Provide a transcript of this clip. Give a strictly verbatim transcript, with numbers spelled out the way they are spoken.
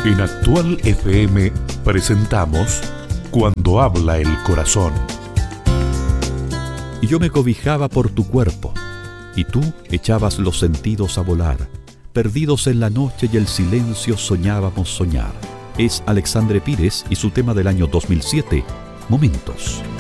En Actual F M presentamos Cuando habla el corazón. Y yo me cobijaba por tu cuerpo, y tú echabas los sentidos a volar. Perdidos en la noche y el silencio soñábamos soñar. Es Alexandre Pires y su tema del año dos mil siete, Momentos.